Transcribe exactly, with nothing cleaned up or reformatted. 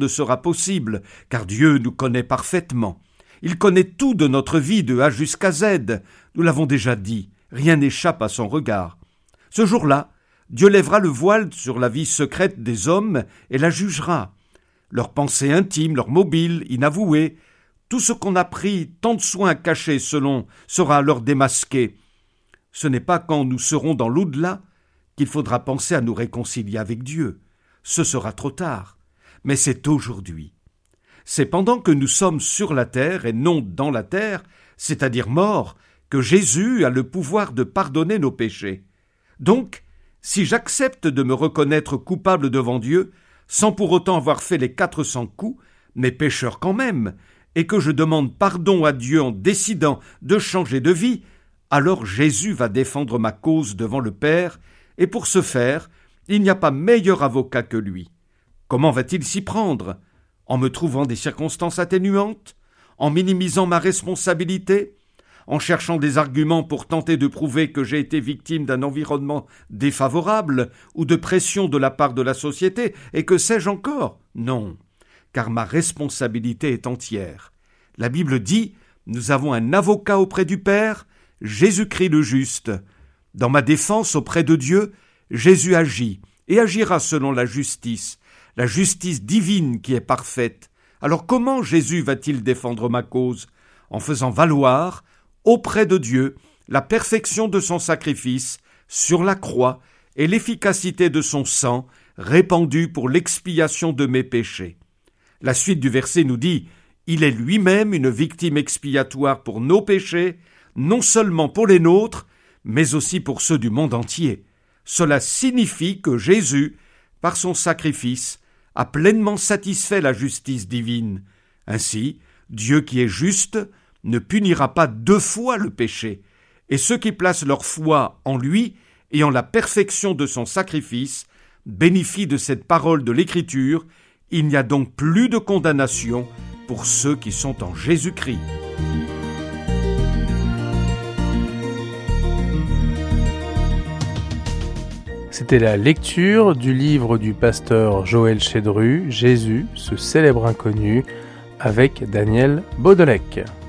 ne sera possible, car Dieu nous connaît parfaitement. Il connaît tout de notre vie de A jusqu'à Z. Nous l'avons déjà dit, rien n'échappe à son regard. Ce jour-là, Dieu lèvera le voile sur la vie secrète des hommes et la jugera. Leurs pensées intimes, leurs mobiles, inavoués, tout ce qu'on a pris tant de soin à cacher selon sera alors démasqué. Ce n'est pas quand nous serons dans l'au-delà qu'il faudra penser à nous réconcilier avec Dieu. Ce sera trop tard, mais c'est aujourd'hui. C'est pendant que nous sommes sur la terre et non dans la terre, c'est-à-dire morts, que Jésus a le pouvoir de pardonner nos péchés. Donc, si j'accepte de me reconnaître coupable devant Dieu, sans pour autant avoir fait les quatre cents coups, mais pécheur quand même, et que je demande pardon à Dieu en décidant de changer de vie, alors Jésus va défendre ma cause devant le Père, et pour ce faire, il n'y a pas meilleur avocat que lui. Comment va-t-il s'y prendre ? En me trouvant des circonstances atténuantes ? En minimisant ma responsabilité ? En cherchant des arguments pour tenter de prouver que j'ai été victime d'un environnement défavorable ou de pression de la part de la société, et que sais-je encore ? Non, car ma responsabilité est entière. La Bible dit « Nous avons un avocat auprès du Père, Jésus-Christ le juste. » Dans ma défense auprès de Dieu, Jésus agit et agira selon la justice, la justice divine qui est parfaite. Alors comment Jésus va-t-il défendre ma cause ? En faisant valoir, auprès de Dieu, la perfection de son sacrifice sur la croix et l'efficacité de son sang répandu pour l'expiation de mes péchés. La suite du verset nous dit « Il est lui-même une victime expiatoire pour nos péchés, non seulement pour les nôtres, mais aussi pour ceux du monde entier. » Cela signifie que Jésus, par son sacrifice, a pleinement satisfait la justice divine. Ainsi, Dieu qui est juste ne punira pas deux fois le péché, et ceux qui placent leur foi en lui et en la perfection de son sacrifice bénéficient de cette parole de l'Écriture. Il n'y a donc plus de condamnation pour ceux qui sont en Jésus-Christ. C'était la lecture du livre du pasteur Joël Chédru, Jésus, ce célèbre inconnu, avec Daniel Baudelec.